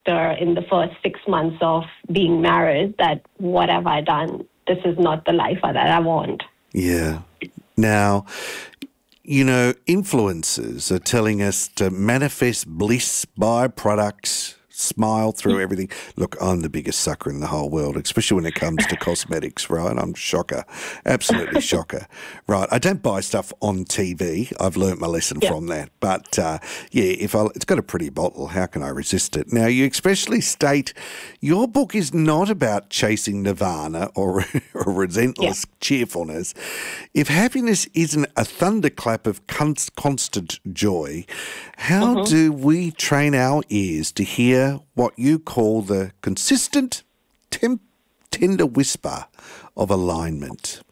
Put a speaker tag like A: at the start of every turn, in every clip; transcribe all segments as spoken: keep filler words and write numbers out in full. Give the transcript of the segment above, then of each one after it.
A: in the first six months of being married that what have I done? This is not the life that I want.
B: Yeah. Now, you know, influencers are telling us to manifest bliss, buy products, smile through everything. Look, I'm the biggest sucker in the whole world, especially when it comes to cosmetics, right? I'm shocker, absolutely shocker. Right, I don't buy stuff on T V. I've learnt my lesson
A: Yeah.
B: from that. But, uh, yeah, if I, it's got a pretty bottle, how can I resist it? Now, you especially state your book is not about chasing nirvana or, or relentless yeah. cheerfulness. If happiness isn't a thunderclap of const- constant joy, how mm-hmm. do we train our ears to hear what you call the consistent, temp- tender whisper of alignment?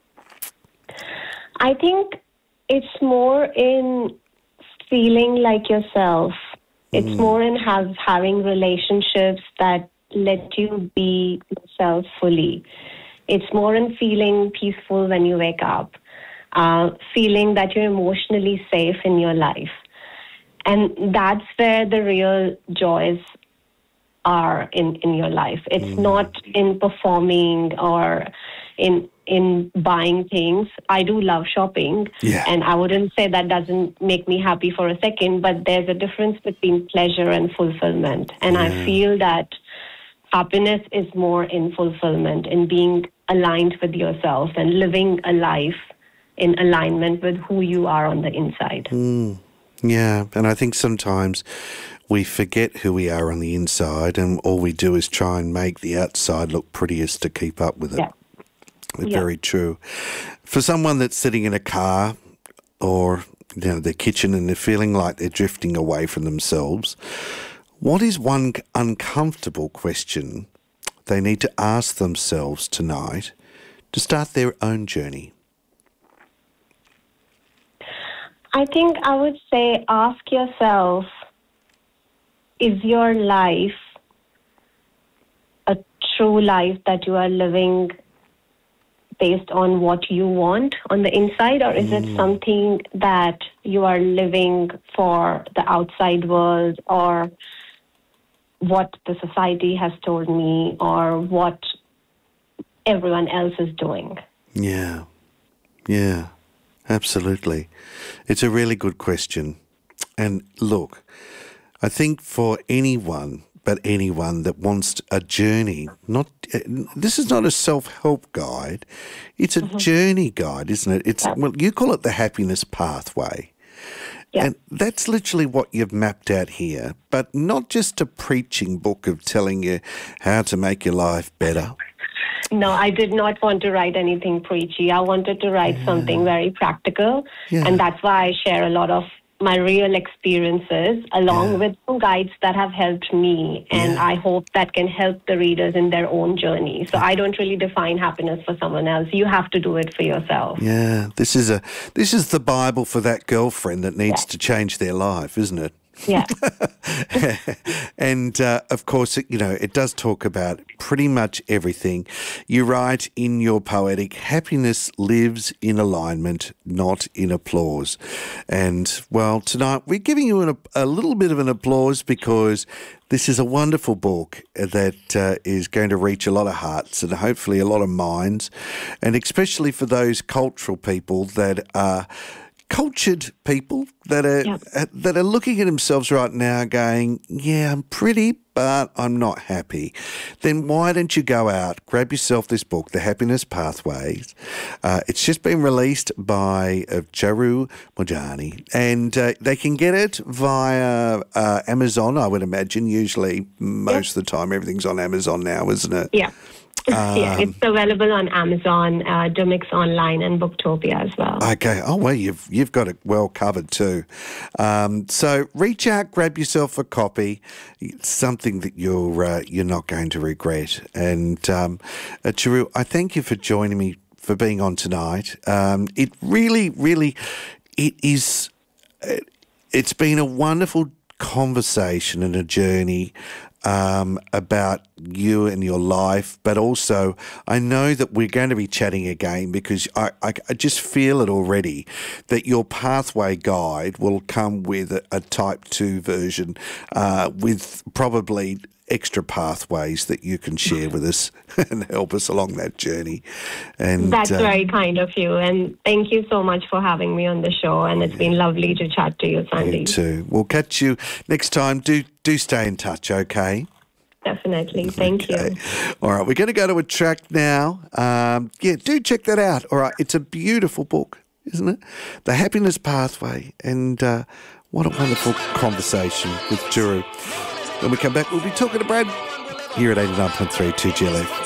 A: I think it's more in feeling like yourself. It's mm. more in have, having relationships that let you be yourself fully. It's more in feeling peaceful when you wake up, uh, feeling that you're emotionally safe in your life. And that's where the real joys are in, in your life. It's mm. not in performing or in in buying things. I do love shopping,
B: yeah.
A: and I wouldn't say that doesn't make me happy for a second, but there's a difference between pleasure and fulfillment. And yeah. I feel that happiness is more in fulfillment, in being aligned with yourself and living a life in alignment with who you are on the inside.
B: Mm. Yeah, and I think sometimes we forget who we are on the inside and all we do is try and make the outside look prettiest to keep up with it.
A: Yeah. Yeah.
B: Very true. For someone that's sitting in a car or you know, their kitchen and they're feeling like they're drifting away from themselves, what is one uncomfortable question they need to ask themselves tonight to start their own journey?
A: I think I would say ask yourself, is your life a true life that you are living based on what you want on the inside, or is mm. it something that you are living for the outside world or what the society has told me or what everyone else is doing?
B: Yeah, yeah, absolutely. It's a really good question. And look, I think for anyone, but anyone that wants a journey, not this is not a self-help guide, it's a mm-hmm. journey guide, isn't it? It's yeah. well, you call it the happiness pathway.
A: Yeah.
B: And that's literally what you've mapped out here, but not just a preaching book of telling you how to make your life better.
A: No, I did not want to write anything preachy. I wanted to write yeah. something very practical, yeah. and that's why I share a lot of my real experiences along yeah. with some guides that have helped me, and yeah. I hope that can help the readers in their own journey. So I don't really define happiness for someone else. You have to do it for yourself.
B: Yeah, this is a this is the Bible for that girlfriend that needs yeah. to change their life, isn't it?
A: Yeah.
B: And, uh, of course, you know, it does talk about pretty much everything. You write in your poetic, happiness lives in alignment, not in applause. And, well, tonight we're giving you an, a little bit of an applause because this is a wonderful book that uh, is going to reach a lot of hearts and hopefully a lot of minds, and especially for those cultural people that are cultured people that are
A: yep.
B: uh, that are looking at themselves right now going, yeah, I'm pretty, but I'm not happy. Then why don't you go out, grab yourself this book, The Happiness Pathways. Uh, it's just been released by uh, Charu Moorjani, and uh, they can get it via uh, Amazon, I would imagine. Usually, most yep. of the time, everything's on Amazon now, isn't it?
A: Yeah.
B: Um,
A: yeah, it's available on Amazon, uh, Domix Online, and Booktopia as well.
B: Okay. Oh, well, you've you've got it well covered too. Um, so reach out, grab yourself a copy. It's something that you're uh, you're not going to regret. And um, uh, Charu, I thank you for joining me, for being on tonight. Um, it really, really, it is. It, it's been a wonderful conversation and a journey um, about you and your life, but also I know that we're going to be chatting again because I, I, I just feel it already that your pathway guide will come with a, a type two version uh, with probably extra pathways that you can share with us and help us along that journey. And
A: That's
B: uh,
A: very kind of you. And thank you so much for having me on the show. And it's been lovely to chat to you, Sandy.
B: You too. We'll catch you next time. Do do stay in touch, okay?
A: Definitely. Thank
B: Okay.
A: you.
B: All right, we're going to go to a track now. Um, yeah, do check that out. All right, it's a beautiful book, isn't it? The Happiness Pathway. And uh, what a wonderful conversation with Juru. When we come back, we'll be talking to Brad here at eighty-nine point three two G L F.